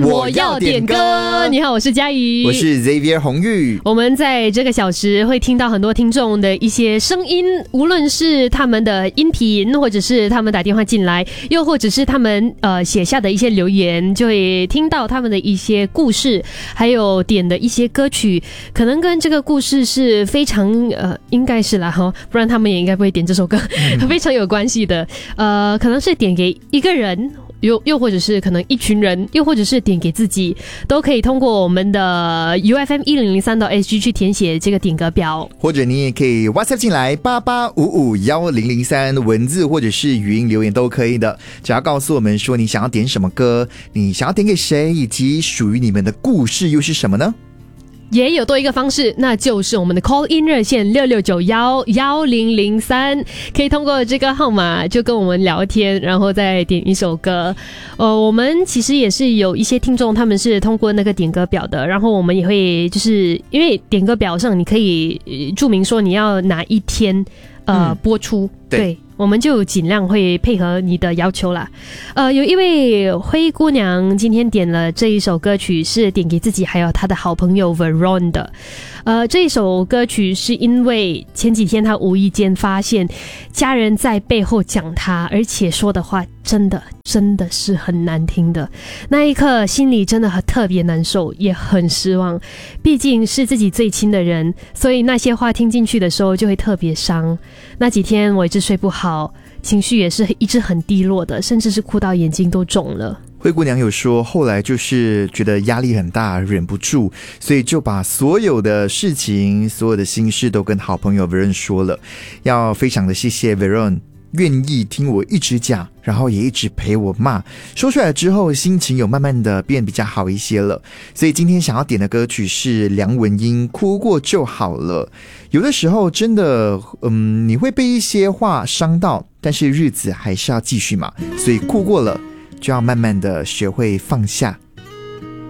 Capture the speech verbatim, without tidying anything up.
我要点歌。你好，我是佳怡， 我是 Xavier 洪玉。 我们在这个小时会听到很多听众的一些声音，无论是他们的音频，或者是他们打电话进来，又或者是他们呃写下的一些留言，就会听到他们的一些故事，还有点的一些歌曲，可能跟这个故事是非常呃，应该是啦哈，不然他们也应该不会点这首歌，嗯、非常有关系的。呃，可能是点给一个人。又又或者是可能一群人，又或者是点给自己，都可以通过我们的 U F M 一零零三到 S G 去填写这个点歌表， 或者你也可以 WhatsApp 进来八八五五一零零三，文字或者是语音留言都可以的，只要告诉我们说你想要点什么歌，你想要点给谁，以及属于你们的故事又是什么呢？ 也有多一个方式，那就是我们的 call in 热线六六九一一零零三，可以通过这个号码就跟我们聊天，然后再点一首歌。呃，我们其实也是有一些听众，他们是通过那个点歌表的，然后我们也会就是因为点歌表上你可以注明说你要哪一天呃、嗯、播出，对。对，我们就尽量会配合你的要求啦。呃，有一位灰姑娘今天点了这一首歌曲，是点给自己还有她的好朋友 Veron 的。呃，这一首歌曲是因为前几天她无意间发现家人在背后讲她，而且说的话真的真的是很难听的。那一刻心里真的很特别难受，也很失望。毕竟是自己最亲的人，所以那些话听进去的时候就会特别伤。那几天我一直睡不好，情绪也是一直很低落的，甚至是哭到眼睛都肿了。 灰姑娘有说后来就是觉得压力很大，忍不住，所以就把所有的事情所有的心事都跟好朋友 Veron 说了。要非常的谢谢 Veron愿意听我一直讲，然后也一直陪我骂，说出来之后心情有慢慢的变比较好一些了。所以今天想要点的歌曲是梁文音哭过就好了。有的时候真的嗯，你会被一些话伤到，但是日子还是要继续嘛，所以哭过了就要慢慢的学会放下。